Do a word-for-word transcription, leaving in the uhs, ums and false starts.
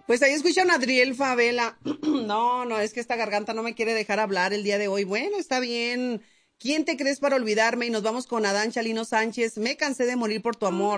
Pues ahí escuchan a Adriel Favela. No, no, es que esta garganta no me quiere dejar hablar el día de hoy. Bueno, está bien. ¿Quién te crees para olvidarme? Y nos vamos con Adán Chalino Sánchez. Me cansé de morir por tu amor.